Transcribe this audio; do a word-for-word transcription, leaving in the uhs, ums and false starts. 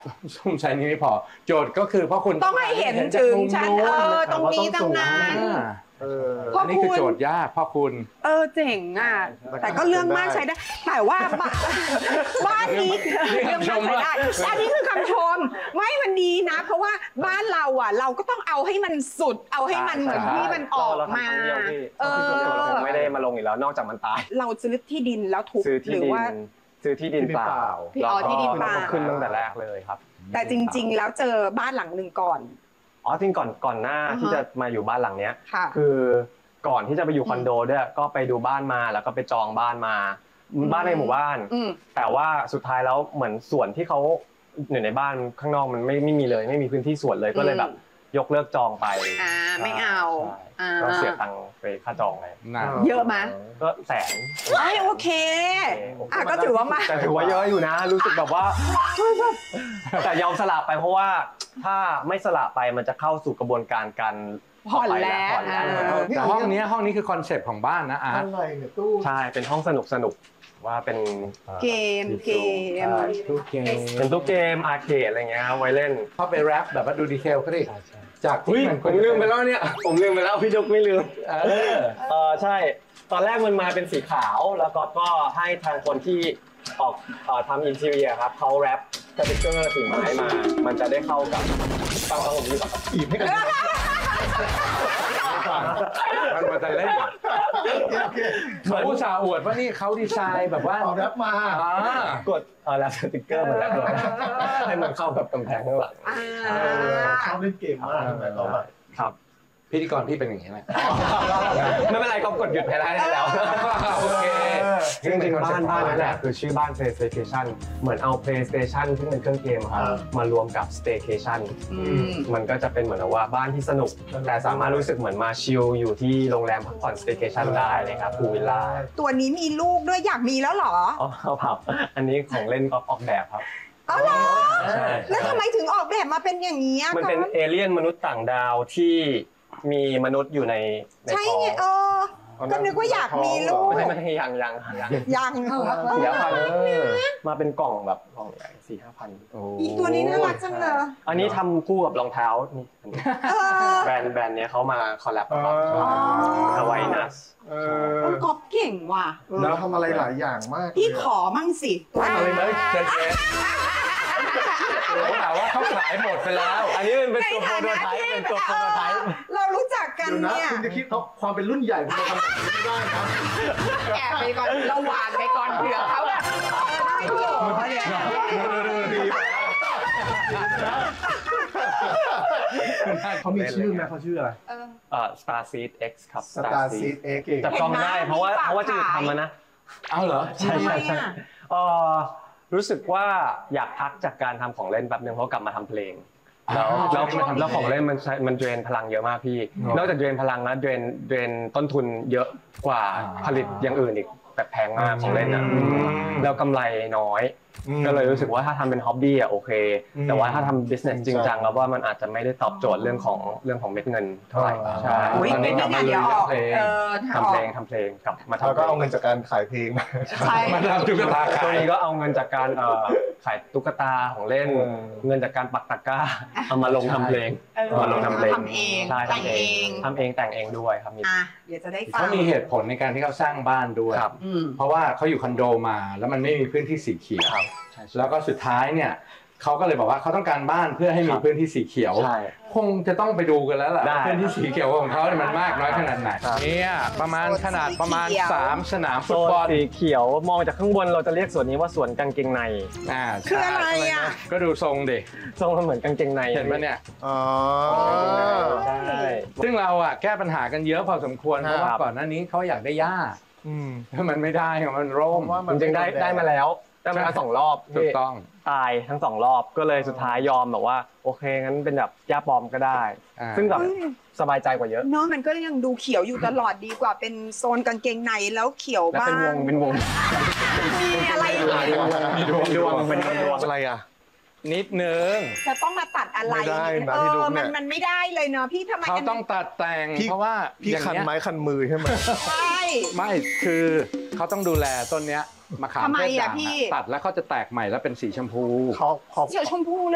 สงสัยนี้ไม่พอโจทย์ก็คือเพราะคุณต้องให้เห็นถึงชั้นเออตรงนี้ตรงนั้นเอออันนี้คือโจทย์ยากพ่อคุณเออเจ๋งอ่ะแต่ก็เรื่องมากใช้ได้แต่ว่าบ้านบ้านนี้เรื่องมากใช้ได้อันนี้คือคำชมไม่มันดีนะ เพราะว่าบ้านเราอ่ะ เราก็ต้องเอาให้มันสุด เอาให้มันเหมือนที่มันออกมาเออเราคงไม่ได้มาลงอีกแล้วนอกจากมันตายเราซื้อที่ดินแล้วทุบซื้อที่หรือดินว่าซื้อที่ดินเปล่าพี่อ๋อที่ดินเปล่าขึ้นตั้งแต่แรกเลยครับแต่จริง ๆ แล้วเจอบ้านหลังหนึ่งก่อนอ๋อจริงก่อนก่อนหน้าอ่าฮะที่จะมาอยู่บ้านหลังเนี้ยค่ะคือก่อนที่จะไปอยู่คอนโดด้วยก็ไปดูบ้านมาแล้วก็ไปจองบ้านมาบ้านในหมู่บ้านอืมแต่ว่าสุดท้ายแล้วเหมือนส่วนที่เขาอยู่ในบ้านข้างนอกมันไม่ไม่มีเลยไม่มีพื้นที่ส่วนเลยก็เลยแบบยกเลิกจองไปอ่าไม่เอาใช่อ่าก็เสียตังค์ไปค่าจองเลยนะเยอะไหมก็แสนเอ้ยโอเคอ่ะก็ถือว่ามาแต่ถือว่าเยอะอยู่นะ รู้สึกแบบว่า แต่ยอมสละไปเพราะว่าถ้าไม่สละไปมันจะเข้าสู่กระบวนการการผ่อนแล้วผ่อนแล้วอ่าแต่ห้องนี้ห้องนี้คือคอนเซปต์ของบ้านนะอาร์ตอะไรเนี่ยตู้ใช่เป็นห้องสนุกสนุกว่าเป็นเกมเกมใช่ทุกเกมเป็นตู้เกมอาร์เคดอะไรเงี้ยไว้เล่นเข้าไปแรปแบบว่าดูดีเทลเขาดิจากเฮ้ยที่นผมลืมไปแล้วเนี่ยผมลืมไปแล้วพี่ดุกไม่ลืมเออเออใช่ ตอนแรกมันมาเป็นสีขาวแล้วก็ก็ให้ทางคนที่ออกเอ่อทำอินทีเรียครับเขาแรปสติกเกอร์สีไม้มา มันจะได้เข้ากับฟังฟังผมดีกว่าครับอีบให้กันมันมาแต่เล่นโอเคเขาอุตส่าห์อวดว่านี่เขาดีไซน์แบบว่าเอาแรปมาอ่ากดเออแรปสติกเกอร์มันแรปเลยให้มันเข้ากับกำแพงข้างหลังอ่าชอบเล่นเกมมากทำไมเราแบบครับพิธีกรพี่เป็นอย่างนี้แหละไม่เป็นไรก็กดหยุดไปได้แล้วโอเคจริงๆบ้านบ้านนั่นแหละคือชื่อบ้าน PlayStation เหมือนเอา PlayStation ที่เป็นเครื่องเกมครับมารวมกับ Staycation มันก็จะเป็นเหมือนว่าบ้านที่สนุก แต่สามารถรู้สึกเหมือนมาชิลอยู่ที่โรงแรมพักผ่อน Staycation ได้เลยครับพูลวิลล่าตัวนี้มีลูกด้วยอยากมีแล้วเหรออ๋อครับอันนี้ของเล่นก็ออกแบบครับอ๋อเหรอใช่แล้วทำไมถึงออกแบบมาเป็นอย่างนี้อะมันเป็นคะเอเลี่ยนมนุษย์ต่างดาวที่มีมนุษย์อยู่ในในใช่ท้องไงเออก็นึกว่าอยากมีลูกไม่ใช่ไม่ใช่ยังยังยังยังสี่ห้าพันมาเป็นกล่องแบบกล่องใหญ่สี่ห้าพันอีตัวนี้น่ารักจังเลยอันนี้ทำคู่กับรองเท้านี่อันนี้เออแบรนด์แบรนด์เนี้ยเขามาคอลแลบกับอ๋อฮาวายนัสเอเอออกอบเก่งว่ะเราทำอะไรหลายอย่างมากพี่ขอมั่งสิตัวอะไรนี้นะเจนเจนเขาถามว่าเขาขายหมดไปแล้วอันนี้เป็นตัวโปรโตไทป์เป็นตัวโปรโตไทป์เรารู้จักกันเดี๋ยวนะเนี่ยคุณจะคิดเขาความเป็นรุ่นใหญ่คุณจะทำแบบนี้ไม่ได้นะแอบไปก่อนเราหวานไปก่อนเผื่อเขาแบบได้พี่โอ๋เนี่ยเขามีชื่อไหมเขาชื่ออะไรเออเอ่อ Star Seed X ครับ Star Seed X จับจองได้เพราะว่าเห็นไหมเพราะว่าจะหยุดทำแล้วนะเอาเหรอใช่ใช่ใช่ทำไมอะเอ่อรู้สึกว่าอยากพักจากการทำของเล่นแป๊บนึงเพราะกลับมาทำเพลง แล้วอ่าแล้วช่วงนี้แล้วของเล่นมันใช้มันเดรนพลังเยอะมากพี่ นอกจากเดรนพลังแล้วเดรนเดรนต้นทุนเยอะกว่าอ่าผลิตอย่างอื่นอีกแบบแพงมากของเล่นนะอืมแล้วกำไรน้อย ก็เลยรู้สึกว่าถ้าทำเป็นฮ็อบบี้อ่ะโอเค แต่ว่าถ้าทำ business จริงจังแล้วว่ามันอาจจะไม่ได้ตอบโจทย์เรื่องของเรื่องของเม็ดเงินเท่าไหร่ใช่อุ๊ยตอนนี้กลับมาเดี๋เรื่ยวออกเพลงเออทำเพลงทำเพลงกลับมาแล้วทำเพก็ลเอางเงินจากการขายเพลงมาใช่มาทำตุ๊กตาตัขาวย นี้ก็เอาเงินจากการเอ่อขายตุ๊กตาของเล่นอืมเงินจากการปักตะกร้าเอามาลงทำเพลงเออเอามาลงทำเพลงทำเองใช่แต่งทำเอเอง งทำเองแต่งเองด้วยครับมีอ่ะเดี๋ยวจะได้ฟังเขามีเหตุผลในการที่เขาสร้างบ้านด้วยครับอืมเพราะว่าเขาอยู่คอนโดมาแล้วมันไม่มีพื้นที่สีเขียวครับแล้วก็สุดท้ายเนี่ยเขาก็เลยบอกว่าเขาต้องการบ้านเพื่อให้มีครับพื้นที่สีเขียวใช่คงจะต้องไปดูกันแล้วล่ะได้พื้นที่สีเขียวของเขาเนี่ยมันมากน้อยขนาดไหนครับเนี่ยประมาณขนาดประมาณสีเขียวสามสนามโซฟุตนบอลสีเขียวมองจากข้างบนเราจะเรียกส่วนนี้ว่าสวนกางเกงในอ่าคืออะไรอ่ะก็ดูทรงดิทรงมันเหมือนกางเกงในเห็นไหมเนี่ยอ๋อใช่ซึ่งเราอ่ะแก้ปัญหากันเยอะพอสมควรครับเพราะว่าก่อนหน้านี้เขาอยากได้หญ้าอืมถ้ามันไม่ได้มันร่มว่าจริงๆได้ได้มาแล้วได้มาแล้วสองรอบถูกต้องตายทั้งสองรอบก็เลยสุดท้ายยอมแบบว่าโอเคงั้นเป็นแบบย่าปลอมก็ได้อ่าซึ่งแบบสบายใจกว่าเยอะเนาะมันก็ยังดูเขียวอยู่ตลอดดีกว่าเป็นโซนกางเกงในแล้วเขียวและบ้าเป็นวงงเป็นวงมีอะไรอีกมีดวงดวงเป็นดวงอะไรอ่ะนิดนึงจะต้องมาตัดอะไรไม่ได้นะเอพี่ดุ๊อกเนี่มันยมันไม่ได้เลยเนาะพี่ทำไมเขากันต้องตัดแต่งพี่เพราะว่าพี่อย่างคันเงี้ยไม้คันมือใช่ไหมใช่ไม่คือเขาต้องดูแลต้นเนี้ยมะขามทำไมเทศอะด่างพี่ตัดแล้วเขาจะแตกใหม่แล้วเป็นสีชมพูเขาเขาเขียวชมพู